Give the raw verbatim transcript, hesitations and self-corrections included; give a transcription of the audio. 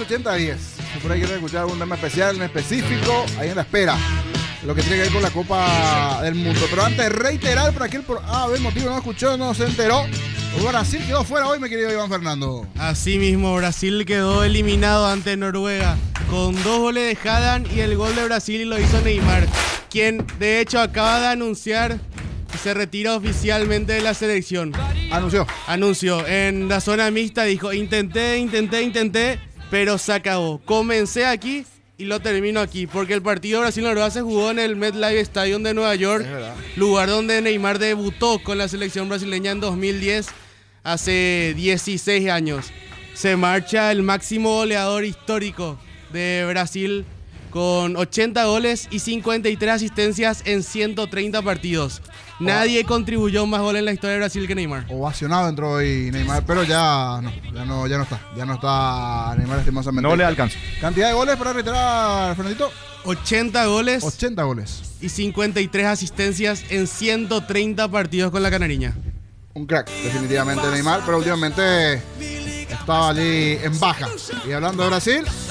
ochenta diez. Si por ahí quieren escuchar algún tema especial, en específico, ahí en la espera. Lo que tiene que ver con la Copa del Mundo. Pero antes de reiterar por aquel... Por... Ah, a ver, motivo, no escuchó, no se enteró. Brasil quedó fuera hoy, mi querido Iván Fernando. Así mismo, Brasil quedó eliminado ante Noruega con dos goles de Haaland y el gol de Brasil lo hizo Neymar, quien de hecho acaba de anunciar que se retira oficialmente de la selección. Anunció. Anunció. En la zona mixta dijo, intenté, intenté, intenté, pero se acabó. Comencé aquí y lo termino aquí, porque el partido Brasil-Noruega se jugó en el MetLife Stadium de Nueva York, lugar donde Neymar debutó con la selección brasileña en dos mil diez, hace dieciséis años. Se marcha el máximo goleador histórico de Brasil con ochenta goles y cincuenta y tres asistencias en ciento treinta partidos. Nadie contribuyó más goles en la historia de Brasil que Neymar. Ovacionado entró hoy Neymar, pero ya no, ya no, ya no está. Ya no está Neymar lastimosamente. No le alcanza. Cantidad de goles para reiterar, Fernandito. ochenta goles. ochenta goles. Y cincuenta y tres asistencias en ciento treinta partidos con la canariña. Un crack, definitivamente Neymar, pero últimamente estaba allí en baja. Y hablando de Brasil,